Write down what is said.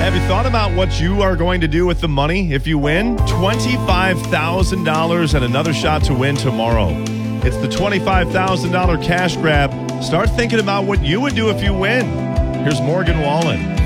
Have you thought about what you are going to do with the money if you win? $25,000 and another shot to win tomorrow. It's the $25,000 cash grab. Start thinking about what you would do if you win. Here's Morgan Wallen.